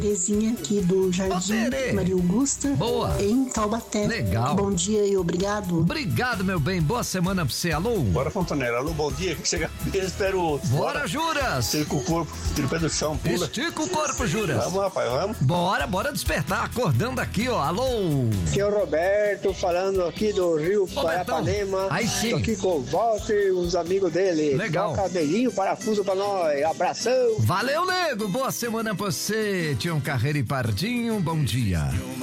Terezinha aqui do Jardim Maria Augusta, boa, em Taubaté. Legal. Bom dia e obrigado. Obrigado, meu bem. Boa semana pra você. Alô? Bora, Fontanela. Alô, bom dia. Que chega, espero o outro. Bora, Juras. Estica o corpo, tira o pé do chão, pula. Estica o corpo, Juras. Vamos, rapaz, vamos. Bora despertar. Acordando aqui, ó. Alô? Aqui é o Roberto, falando aqui do Rio Parapanema. Aí sim. Tô aqui com o Walter e os amigos dele. Legal. Cadeirinho, parafuso pra nós. Abração. Valeu, nego. Boa semana pra você. Tião Carreiro e Pardinho. Bom dia.